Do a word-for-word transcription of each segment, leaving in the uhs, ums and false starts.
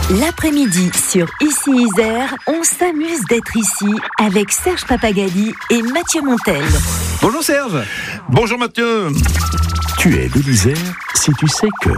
L'après-midi sur Ici Isère, on s'amuse d'être ici avec Serge Papagali et Mathieu Montel. Bonjour Serge. Bonjour Mathieu. Tu es de l'Isère si tu sais que...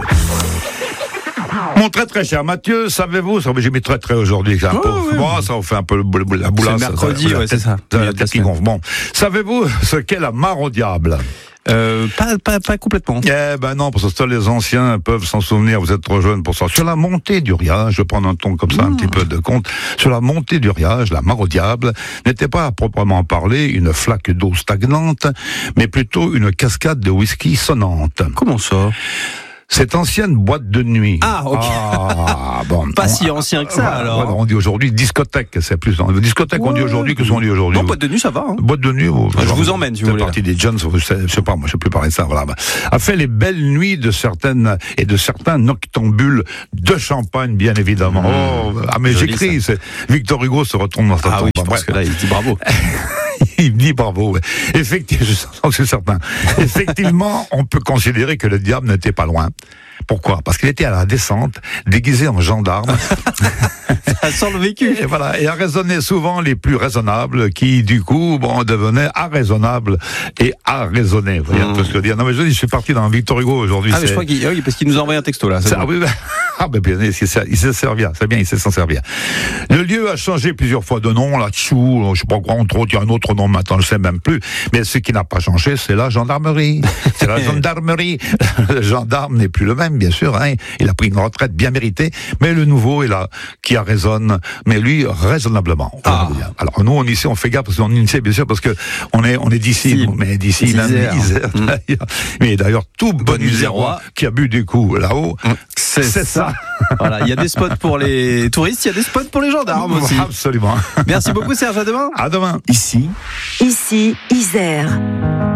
Mon très très cher Mathieu, savez-vous, ça, j'ai mis très très aujourd'hui, c'est un Oh, peu, oui. bon, ça vous fait un peu le, le, la boulasse. C'est mercredi, ça, ouais, c'est ça. ça la tête qui gonfle. Bon, savez-vous ce qu'est la mare au diable? Euh, pas, pas, pas complètement. Eh ben non, parce que seuls les anciens peuvent s'en souvenir, vous êtes trop jeunes pour ça. Sur la montée du Riage, je vais prendre un ton comme ça, mmh. un petit peu de compte, sur la montée du Riage, la mare au diable n'était pas à proprement parler une flaque d'eau stagnante, mais plutôt une cascade de whisky sonnante. Comment ça? Cette ancienne boîte de nuit. Ah, ok. Ah, bon. Pas on, si ancien que ça, euh, alors. Ouais, on dit aujourd'hui discothèque, c'est plus. Discothèque, ouais. On dit aujourd'hui que ce qu'on dit aujourd'hui. Non, boîte de nuit, ça va. Hein. Boîte de nuit, vous, je vous emmène, si vous voulez. C'est partie des jeunes, je sais pas, moi, je sais plus parler de ça, voilà. A fait les belles nuits de certaines, et de certains noctambules de champagne, bien évidemment. Mmh. Oh, ah, mais j'écris, c'est, Victor Hugo se retourne dans sa tombe. Ah oui, je pense que là, il dit bravo. Il me dit bravo. Effectivement, je suis certain. Effectivement, on peut considérer que le diable n'était pas loin. Pourquoi? Parce qu'il était à la descente, déguisé en gendarme. Ça sent le vécu. Et voilà, et a raisonné souvent les plus raisonnables, qui du coup, bon, devenaient irraisonnables et à raisonner. Vous voyez un peu ce que je veux dire. Non mais je dis, je suis parti dans Victor Hugo aujourd'hui. Ah mais je crois qu'il, oui, parce qu'il nous a envoyé un texto là. C'est ah, bon. oui, ah ben bien, il sait, il sait servir, c'est bien, il sait s'en servir. Le lieu a changé plusieurs fois de nom, là-dessous, je sais pas quoi, entre autres, il y a un autre nom maintenant, je sais même plus. Mais ce qui n'a pas changé, c'est la gendarmerie. C'est la gendarmerie. Le gendarme n'est plus le même, bien sûr, hein. Il a pris une retraite bien méritée, mais le nouveau est là, qui a raisonne, mais lui, raisonnablement. Ah. Alors nous, on ici, on fait gaffe, parce qu'on est ici, bien sûr, parce que on est, on est d'ici, si, nous, mais d'ici, même Isère, mmh. d'ailleurs. Mais d'ailleurs, tout bon Isérois qui a bu des coups là-haut, mmh. c'est, c'est ça. ça. Voilà, il y a des spots pour les touristes, il y a des spots pour les gendarmes aussi. Absolument. Merci beaucoup Serge, à demain. À demain. Ici, Ici Isère.